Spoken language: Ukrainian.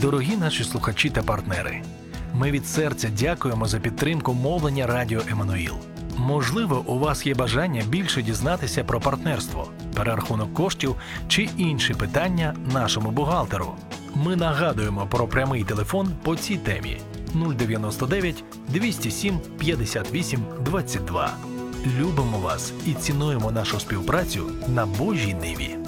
Дорогі наші слухачі та партнери, ми від серця дякуємо за підтримку мовлення Радіо Еммануїл. Можливо, у вас є бажання більше дізнатися про партнерство, перерахунок коштів чи інші питання нашому бухгалтеру. Ми нагадуємо про прямий телефон по цій темі 099 207 58 22. Любимо вас і цінуємо нашу співпрацю на Божій ниві.